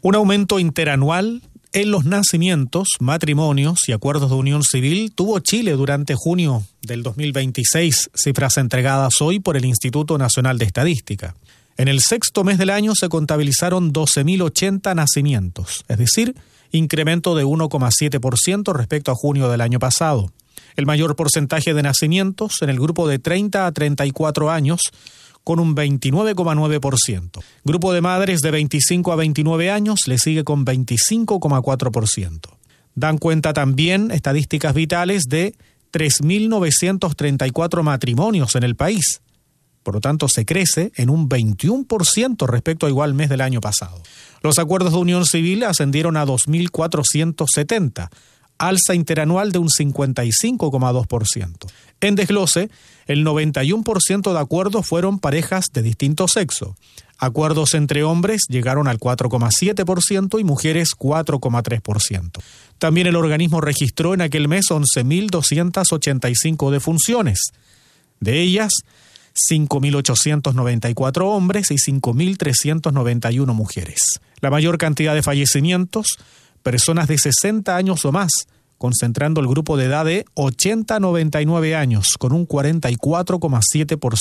Un aumento interanual en los nacimientos, matrimonios y acuerdos de unión civil tuvo Chile durante junio del 2026, cifras entregadas hoy por el Instituto Nacional de Estadística. En el sexto mes del año se contabilizaron 12.080 nacimientos, es decir, incremento de 1,7% respecto a junio del año pasado. El mayor porcentaje de nacimientos en el grupo de 30 a 34 años, con un 29,9%. Grupo de madres de 25 a 29 años le sigue con 25,4%. Dan cuenta también estadísticas vitales de 3.934 matrimonios en el país. Por lo tanto, se crece en un 21% respecto a igual mes del año pasado. Los acuerdos de unión civil ascendieron a 2.470, alza interanual de un 55,2%. En desglose, el 91% de acuerdos fueron parejas de distinto sexo. Acuerdos entre hombres llegaron al 4,7% y mujeres 4,3%. También el organismo registró en aquel mes 11.285 defunciones. De ellas, 5.894 hombres y 5.391 mujeres. La mayor cantidad de fallecimientos, personas de 60 años o más, concentrando el grupo de edad de 80 a 99 años, con un 44,7%.